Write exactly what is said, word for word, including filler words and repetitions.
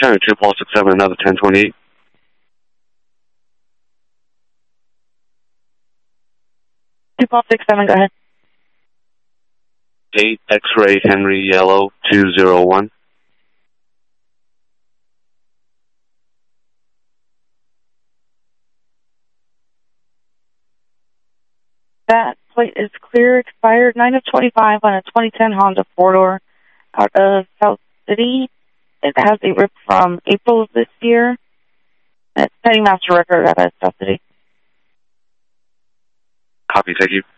Center two, Paul six seven, another ten twenty-eight. two, Paul six seven, go ahead. eight, X-ray, Henry, Yellow, two zero one. That plate is clear, expired nine of twenty-five on a twenty ten Honda four-door out of South City. It has a rip from April of this year. It's Petty Master Record out of South City. Copy, thank you.